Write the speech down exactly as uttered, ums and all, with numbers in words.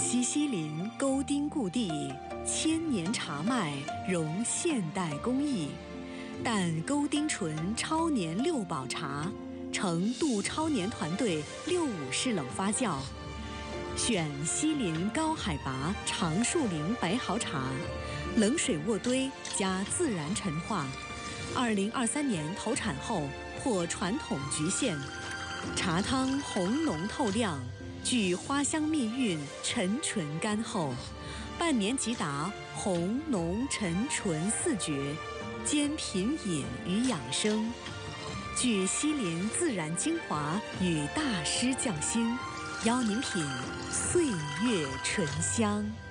西西林沟丁故地，千年茶麦融现代工艺，但沟丁醇超年六保茶，呈杜超年团队六五式冷发酵，选西林高海拔长树林白毫茶，冷水渥堆加自然陈化。二零二三年投产后破传统局限，茶汤红浓透亮，具花香蜜韵，沉醇甘厚，半年即达红浓沉醇四绝，兼品饮与养生，具西林自然精华与大师匠心，邀您品岁月醇香。